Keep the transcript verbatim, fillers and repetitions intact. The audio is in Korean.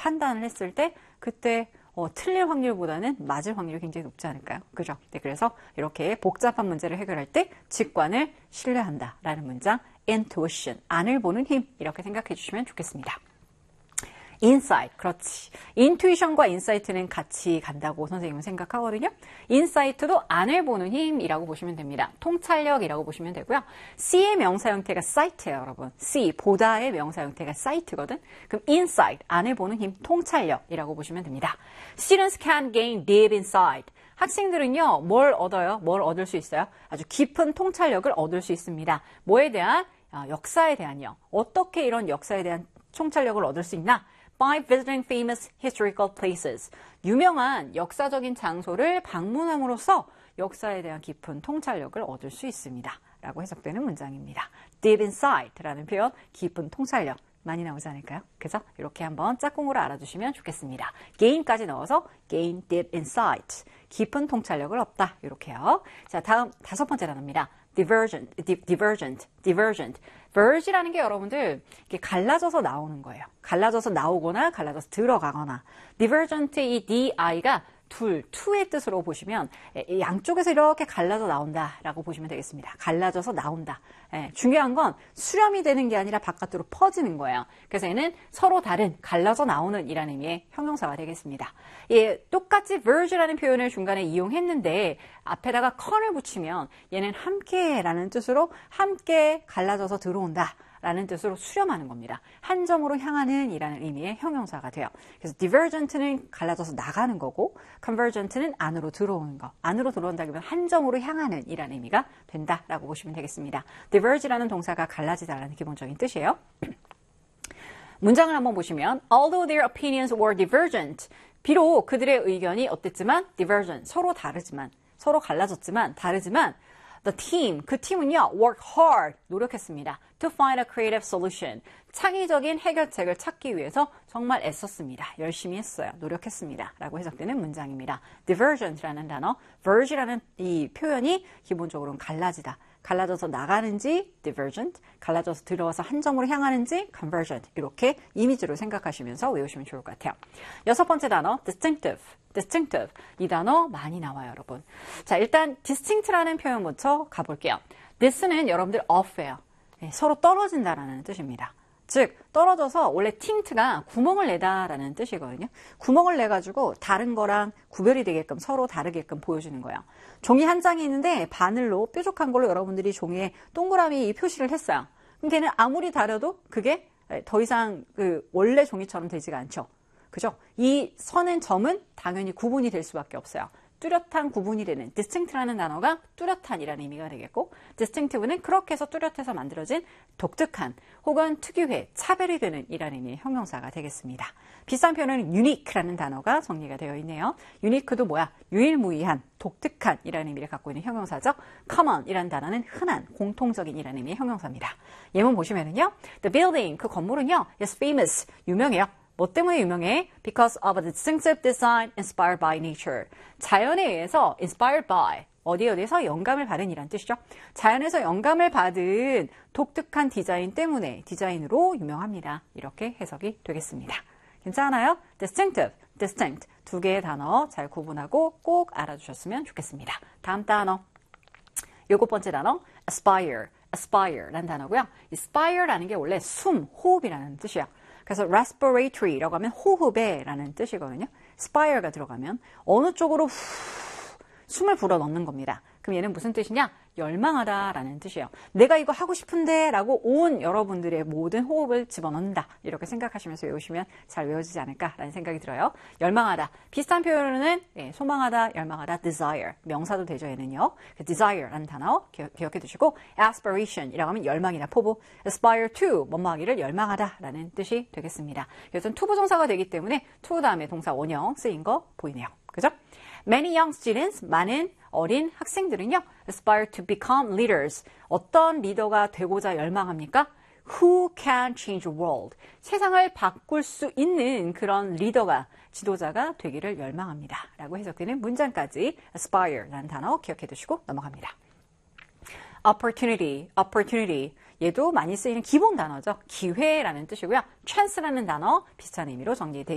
판단을 했을 때 그때 어, 틀릴 확률보다는 맞을 확률이 굉장히 높지 않을까요? 그죠? 네, 그래서 이렇게 복잡한 문제를 해결할 때 직관을 신뢰한다라는 문장 intuition, 안을 보는 힘 이렇게 생각해 주시면 좋겠습니다. 인사이트, 그렇지. 인투이션과 인사이트는 같이 간다고 선생님은 생각하거든요. 인사이트도 안을 보는 힘이라고 보시면 됩니다. 통찰력이라고 보시면 되고요. C의 명사 형태가 sight예요, 여러분. C, 보다의 명사 형태가 sight거든. 그럼 insight, 안을 보는 힘, 통찰력이라고 보시면 됩니다. Students can gain deep insight. 학생들은요, 뭘 얻어요? 뭘 얻을 수 있어요? 아주 깊은 통찰력을 얻을 수 있습니다. 뭐에 대한? 아, 역사에 대한요. 어떻게 이런 역사에 대한 통찰력을 얻을 수 있나? By visiting famous historical places. 유명한 역사적인 장소를 방문함으로써 역사에 대한 깊은 통찰력을 얻을 수 있습니다. 라고 해석되는 문장입니다. Deep insight라는 표현, 깊은 통찰력 많이 나오지 않을까요? 그래서 이렇게 한번 짝꿍으로 알아두시면 좋겠습니다. gain까지 넣어서 gain deep insight, 깊은 통찰력을 얻다 이렇게요. 자, 다음 다섯 번째 단어입니다. divergent, divergent, divergent. verge라는 게 여러분들 이렇게 갈라져서 나오는 거예요. 갈라져서 나오거나 갈라져서 들어가거나. divergent 이 di가 둘, to의 뜻으로 보시면 양쪽에서 이렇게 갈라져 나온다라고 보시면 되겠습니다. 갈라져서 나온다. 예, 중요한 건 수렴이 되는 게 아니라 바깥으로 퍼지는 거예요. 그래서 얘는 서로 다른 갈라져 나오는 이라는 의미의 형용사가 되겠습니다. 예, 똑같이 verge라는 표현을 중간에 이용했는데 앞에다가 con을 붙이면 얘는 함께라는 뜻으로 함께 갈라져서 들어온다. 라는 뜻으로 수렴하는 겁니다. 한 점으로 향하는 이라는 의미의 형용사가 돼요. 그래서 divergent는 갈라져서 나가는 거고 convergent는 안으로 들어오는 거. 안으로 들어온다기보다 한 점으로 향하는 이라는 의미가 된다라고 보시면 되겠습니다. diverge라는 동사가 갈라지다라는 기본적인 뜻이에요. 문장을 한번 보시면 although their opinions were divergent, 비록 그들의 의견이 어땠지만 divergent, 서로 다르지만 서로 갈라졌지만 다르지만 The team, 그 팀은요, worked hard, 노력했습니다. To find a creative solution. 창의적인 해결책을 찾기 위해서 정말 애썼습니다. 열심히 했어요. 노력했습니다. 라고 해석되는 문장입니다. divergent라는 단어, verge라는 이 표현이 기본적으로는 갈라지다. 갈라져서 나가는지 divergent, 갈라져서 들어와서 한 점으로 향하는지 convergent 이렇게 이미지로 생각하시면서 외우시면 좋을 것 같아요. 여섯 번째 단어 distinctive, distinctive 이 단어 많이 나와요, 여러분. 자, 일단 distinct라는 표현부터 가볼게요. this는 여러분들 off예요. 네, 서로 떨어진다라는 뜻입니다. 즉 떨어져서 원래 팅트가 구멍을 내다라는 뜻이거든요. 구멍을 내가지고 다른 거랑 구별이 되게끔 서로 다르게끔 보여주는 거예요. 종이 한 장이 있는데 바늘로 뾰족한 걸로 여러분들이 종이에 동그라미 표시를 했어요. 그럼 걔는 아무리 다려도 그게 더 이상 그 원래 종이처럼 되지가 않죠. 그죠? 이 선은 점은 당연히 구분이 될 수밖에 없어요. 뚜렷한 구분이 되는 distinct라는 단어가 뚜렷한이라는 의미가 되겠고 distinctive는 그렇게 해서 뚜렷해서 만들어진 독특한 혹은 특유의 차별이 되는 이라는 의미의 형용사가 되겠습니다. 비슷한 표현은 unique라는 단어가 정리가 되어 있네요. unique도 뭐야? 유일무이한, 독특한 이라는 의미를 갖고 있는 형용사죠. common이라는 단어는 흔한, 공통적인 이라는 의미의 형용사입니다. 예문 보시면은요. The building, 그 건물은요. is famous, 유명해요. 뭐 때문에 유명해? Because of a distinctive design inspired by nature. 자연에 의해서 inspired by, 어디 어디에서 영감을 받은 이란 뜻이죠. 자연에서 영감을 받은 독특한 디자인 때문에 디자인으로 유명합니다. 이렇게 해석이 되겠습니다. 괜찮아요? distinctive, distinct 두 개의 단어 잘 구분하고 꼭 알아주셨으면 좋겠습니다. 다음 단어, 일곱 번째 단어 aspire, aspire라는 단어고요. aspire라는 게 원래 숨, 호흡이라는 뜻이야. 그래서 respiratory라고 하면 호흡에 라는 뜻이거든요. spire가 들어가면 어느 쪽으로 후, 숨을 불어넣는 겁니다. 그럼 얘는 무슨 뜻이냐? 열망하다라는 뜻이에요. 내가 이거 하고 싶은데 라고 온 여러분들의 모든 호흡을 집어넣는다. 이렇게 생각하시면서 외우시면 잘 외워지지 않을까라는 생각이 들어요. 열망하다. 비슷한 표현은 예, 소망하다, 열망하다, desire. 명사도 되죠, 얘는요. desire라는 단어 기억, 기억해 두시고 aspiration이라고 하면 열망이나 포부, aspire to, 뭐뭐하기를 열망하다라는 뜻이 되겠습니다. 그래서 to 부정사가 되기 때문에 to 다음에 동사 원형 쓰인 거 보이네요. 그죠? Many young students, 많은 어린 학생들은요, aspire to become leaders. 어떤 리더가 되고자 열망합니까? Who can change the world. 세상을 바꿀 수 있는 그런 리더가, 지도자가 되기를 열망합니다. 라고 해석되는 문장까지 aspire라는 단어 기억해 두시고 넘어갑니다. opportunity, opportunity. 얘도 많이 쓰이는 기본 단어죠. 기회라는 뜻이고요. chance라는 단어 비슷한 의미로 정리되어